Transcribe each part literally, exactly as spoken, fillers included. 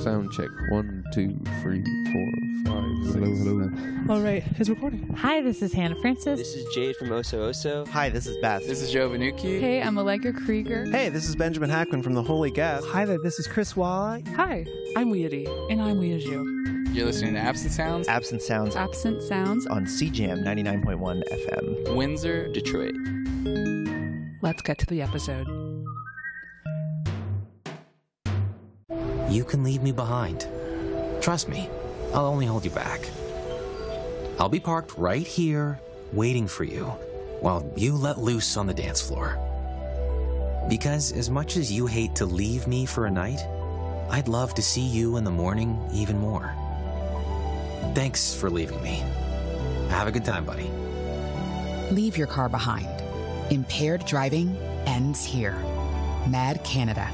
Sound check. One, two, three, four, five, six, hello, hello. Seven. All right, his recording. Hi, this is Hannah Francis. This is Jade from Oso Oso. Hi, this is Beth. This is Joe Vanucci. Hey, I'm Allegra Krieger. Hey, this is Benjamin Hackman from The Holy Guest. Hi there, this is Chris Waugh. Hi, I'm Weirdy. And I'm Weirju. You're listening to Absent Sounds. Absent Sounds. Absent Sounds. On C Jam ninety-nine point one F M. Windsor, Detroit. Let's get to the episode. You can leave me behind. Trust me, I'll only hold you back. I'll be parked right here, waiting for you, while you let loose on the dance floor. Because as much as you hate to leave me for a night, I'd love to see you in the morning even more. Thanks for leaving me. Have a good time, buddy. Leave your car behind. Impaired driving ends here. Mad Canada.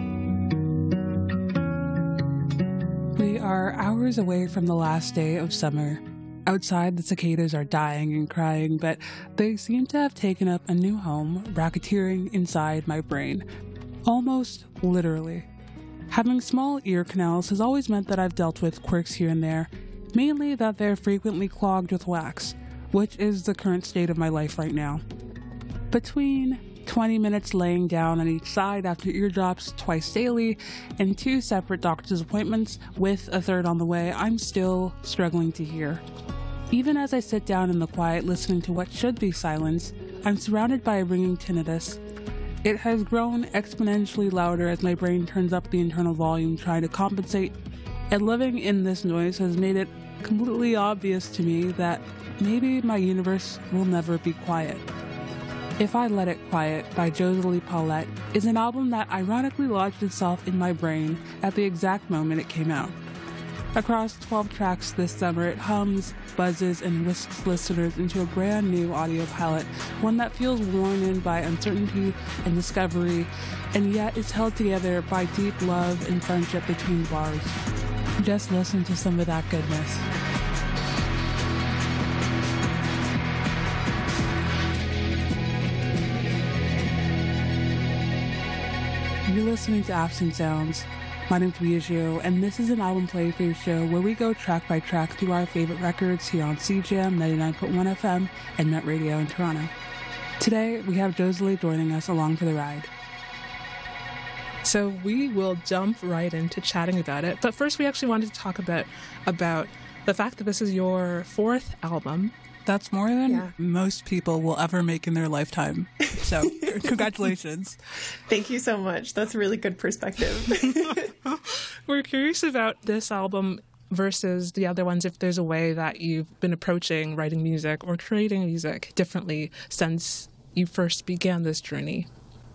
We are hours away from the last day of summer. Outside, the cicadas are dying and crying, but they seem to have taken up a new home, racketeering inside my brain. Almost literally. Having small ear canals has always meant that I've dealt with quirks here and there, mainly that they're frequently clogged with wax, which is the current state of my life right now. Between twenty minutes laying down on each side after ear drops twice daily, and two separate doctor's appointments with a third on the way, I'm still struggling to hear. Even as I sit down in the quiet listening to what should be silence, I'm surrounded by a ringing tinnitus. It has grown exponentially louder as my brain turns up the internal volume trying to compensate, and living in this noise has made it completely obvious to me that maybe my universe will never be quiet. If I Let It Quiet by Joselie Paulette is an album that ironically lodged itself in my brain at the exact moment it came out. Across twelve tracks this summer, it hums, buzzes, and whisks listeners into a brand new audio palette, one that feels worn in by uncertainty and discovery, and yet is held together by deep love and friendship between bars. Just listen to some of that goodness. You're listening to Absent Sounds. My name's Weirju, and this is an album playthrough show where we go track by track through our favorite records here on C Jam ninety-nine point one F M and Met Radio in Toronto. Today, we have Joselie joining us along for the ride. So we will jump right into chatting about it, but first we actually wanted to talk about about the fact that this is your fourth album. That's more than yeah. most people will ever make in their lifetime. So, congratulations. Thank you so much. That's a really good perspective. We're curious about this album versus the other ones, if there's a way that you've been approaching writing music or creating music differently since you first began this journey.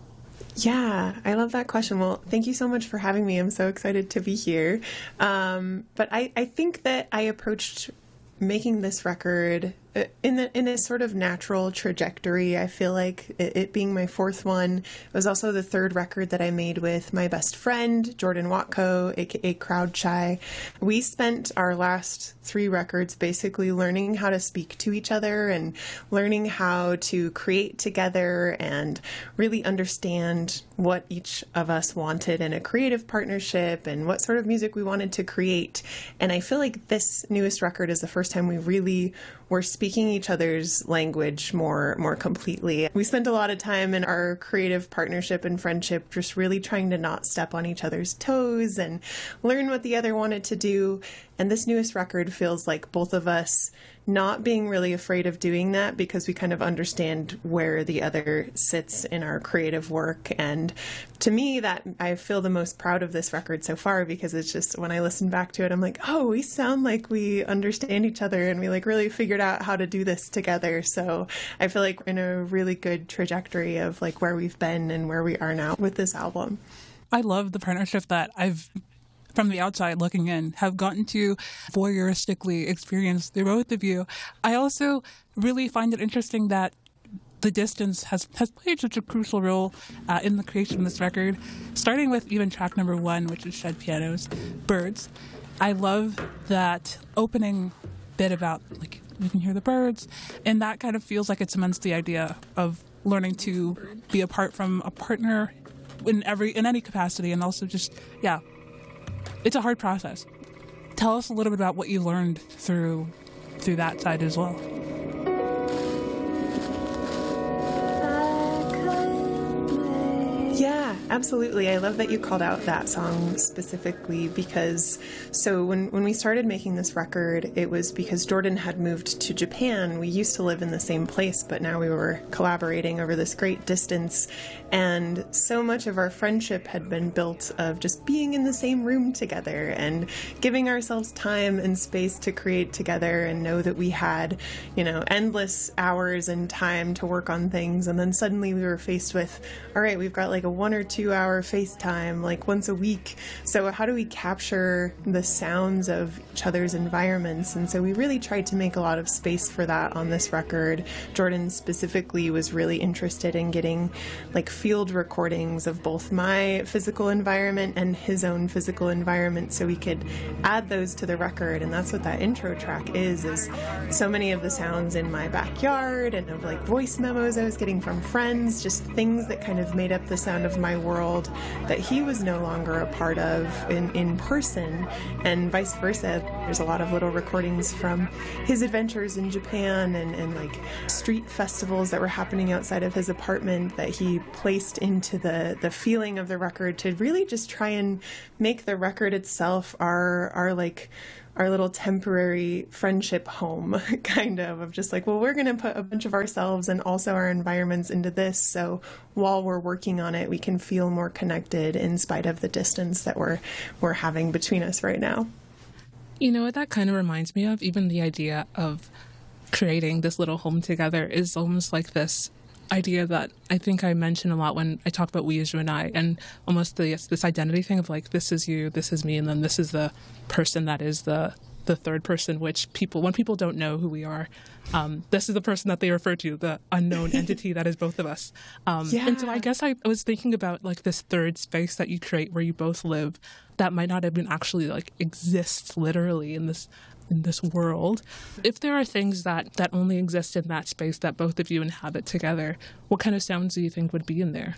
Yeah, I love that question. Well, thank you so much for having me. I'm so excited to be here. Um, but I, I think that I approached making this record in the in a sort of natural trajectory. I feel like it, it being my fourth one, it was also the third record that I made with my best friend, Jordan Watko, aka Crowd Shy. We spent our last three records basically learning how to speak to each other and learning how to create together and really understand what each of us wanted in a creative partnership and what sort of music we wanted to create. And I feel like this newest record is the first time we really were speaking each other's language more more completely. We spent a lot of time in our creative partnership and friendship just really trying to not step on each other's toes and learn what the other wanted to do. And this newest record feels like both of us not being really afraid of doing that because we kind of understand where the other sits in our creative work. And to me, that I feel the most proud of this record so far because it's just when I listen back to it, I'm like, oh, we sound like we understand each other and we like really figured out how to do this together. So I feel like we're in a really good trajectory of like where we've been and where we are now with this album. I love the partnership that I've from the outside looking in, have gotten to voyeuristically experience the both of you. I also really find it interesting that the distance has, has played such a crucial role uh, in the creation of this record, starting with even track number one, which is Shed Pianos, Birds. I love that opening bit about, like, you can hear the birds, and that kind of feels like it cements the idea of learning to be apart from a partner in every in any capacity, and also just, yeah, it's a hard process. Tell us a little bit about what you learned through through that side as well. Yeah, absolutely. I love that you called out that song specifically because so when, when we started making this record, it was because Jordan had moved to Japan. We used to live in the same place, but now we were collaborating over this great distance. And so much of our friendship had been built of just being in the same room together and giving ourselves time and space to create together and know that we had, you know, endless hours and time to work on things. And then suddenly we were faced with, all right, we've got like a one or two hour FaceTime, like once a week. So how do we capture the sounds of each other's environments? And so we really tried to make a lot of space for that on this record. Jordan specifically was really interested in getting like field recordings of both my physical environment and his own physical environment so we could add those to the record. And that's what that intro track is, is so many of the sounds in my backyard and of like voice memos I was getting from friends, just things that kind of made up the sound of my world that he was no longer a part of in, in person, and vice versa. There's a lot of little recordings from his adventures in Japan and, and like street festivals that were happening outside of his apartment that he placed into the, the feeling of the record to really just try and make the record itself our, our like our little temporary friendship home, kind of, of just like, well, we're going to put a bunch of ourselves and also our environments into this. So while we're working on it, we can feel more connected in spite of the distance that we're, we're having between us right now. You know what that kind of reminds me of? Even the idea of creating this little home together is almost like this idea that I think I mention a lot when I talk about we as you and I, and almost this, this identity thing of like, this is you, this is me, and then this is the person that is the the third person, which people, when people don't know who we are, um, this is the person that they refer to, the unknown entity that is both of us. Um, yeah. And so I guess I was thinking about like this third space that you create where you both live that might not even actually like exist literally in this in this world. If there are things that, that only exist in that space that both of you inhabit together, what kind of sounds do you think would be in there?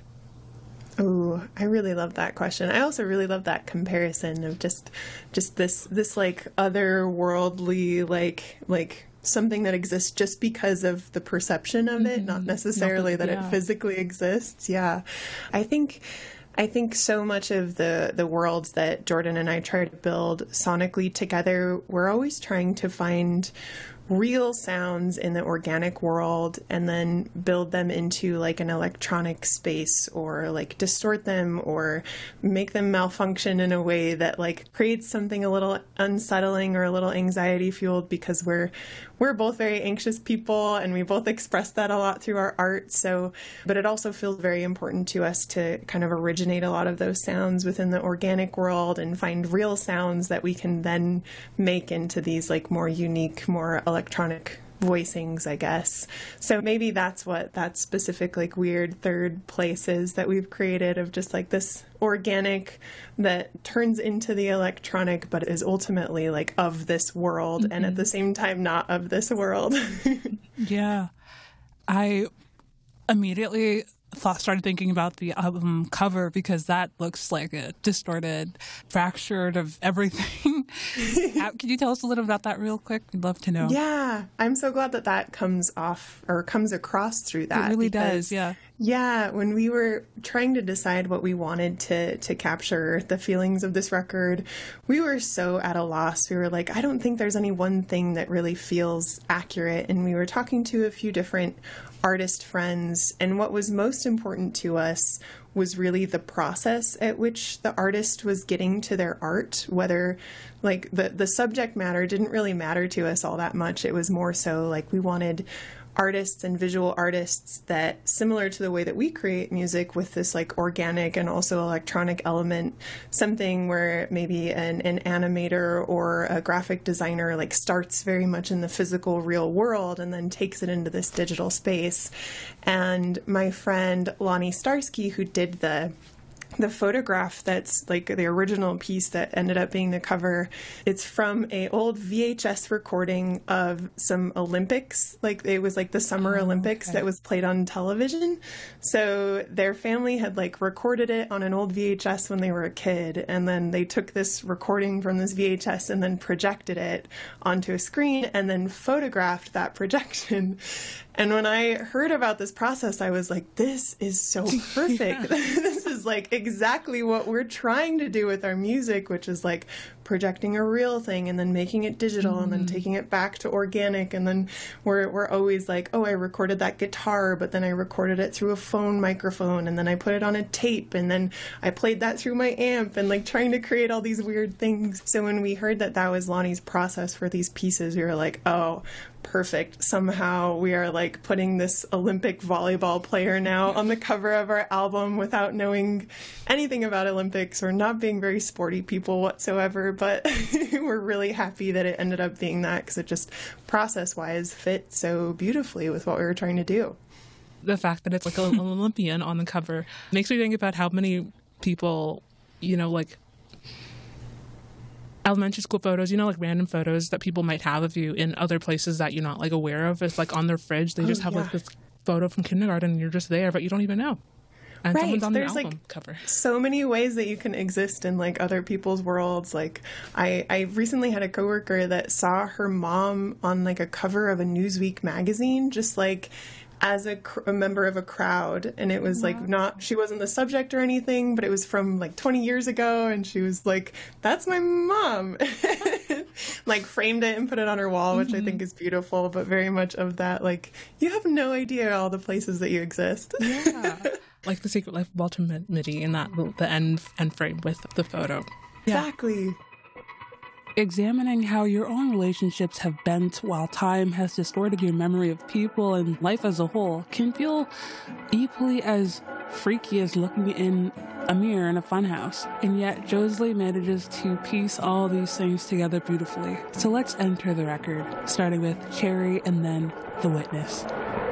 Oh, I really love that question. I also really love that comparison of just just this this like otherworldly like like something that exists just because of the perception of it, mm-hmm. not necessarily not, that yeah. it physically exists. Yeah. I think I think so much of the, the worlds that Jordan and I try to build sonically together, we're always trying to find real sounds in the organic world and then build them into like an electronic space or like distort them or make them malfunction in a way that like creates something a little unsettling or a little anxiety fueled, because we're we're both very anxious people and we both express that a lot through our art. So, but it also feels very important to us to kind of originate a lot of those sounds within the organic world and find real sounds that we can then make into these like more unique, more electronic voicings, I guess. So maybe that's what that specific like weird third place is that we've created, of just like this organic that turns into the electronic but is ultimately like of this world, mm-hmm. and at the same time not of this world. Yeah. I immediately thought started thinking about the album cover, because that looks like a distorted, fractured of everything. Can you tell us a little about that real quick? We'd love to know. Yeah, I'm so glad that that comes off or comes across through that. It really because, does, yeah. Yeah, when we were trying to decide what we wanted to to capture, the feelings of this record, we were so at a loss. We were like, I don't think there's any one thing that really feels accurate. And we were talking to a few different artist friends, and what was most important to us was really the process at which the artist was getting to their art. Whether like the the subject matter didn't really matter to us all that much. It was more so like we wanted artists and visual artists that, similar to the way that we create music with this like organic and also electronic element, something where maybe an, an animator or a graphic designer like starts very much in the physical real world and then takes it into this digital space. And my friend Lonnie Starsky, who did the the photograph that's like the original piece that ended up being the cover, it's from a old V H S recording of some Olympics. Like it was like the Summer oh, Olympics okay. that was played on television. So their family had like recorded it on an old V H S when they were a kid. And then they took this recording from this V H S and then projected it onto a screen and then photographed that projection. And when I heard about this process, I was like, this is so perfect. Yeah. This is like exactly what we're trying to do with our music, which is like projecting a real thing and then making it digital mm. and then taking it back to organic. And then we're we're always like, oh, I recorded that guitar, but then I recorded it through a phone microphone and then I put it on a tape and then I played that through my amp and like trying to create all these weird things. So when we heard that that was Lonnie's process for these pieces, we were like, oh, perfect. Somehow we are like putting this Olympic volleyball player now on the cover of our album without knowing anything about Olympics or not being very sporty people whatsoever. But we're really happy that it ended up being that because it just process-wise fit so beautifully with what we were trying to do. The fact that it's like an Olympian on the cover makes me think about how many people, you know, like elementary school photos, you know, like random photos that people might have of you in other places that you're not like aware of. It's like on their fridge. They just oh, have yeah. like this photo from kindergarten and you're just there, but you don't even know. And right. someone's on There's the album like cover. So many ways that you can exist in like other people's worlds. Like I, I recently had a coworker that saw her mom on like a cover of a Newsweek magazine, just like as a, cr- a member of a crowd, and it was wow. like not, she wasn't the subject or anything, but it was from like twenty years ago, and she was like, that's my mom. Like framed it and put it on her wall, which mm-hmm. I think is beautiful, but very much of that, like, you have no idea all the places that you exist. Yeah. Like The Secret Life of Walter Mitty in that, the end, end frame with the photo. Yeah. Exactly. Examining how your own relationships have bent while time has distorted your memory of people and life as a whole can feel equally as freaky as looking in a mirror in a funhouse. And yet, Josley manages to piece all these things together beautifully. So let's enter the record, starting with Cherry and then The Witness.